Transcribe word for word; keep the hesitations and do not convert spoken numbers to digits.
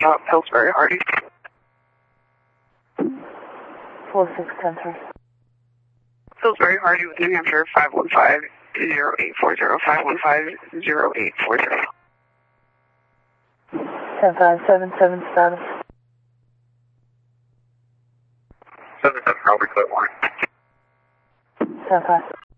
uh, Pillsbury Hardy. four six ten three. Pillsbury Hardy with New Hampshire, five one five zero eight four zero, five one five zero eight four zero. ten five seven seven status. seven seven, Robert, clear warning. ten five.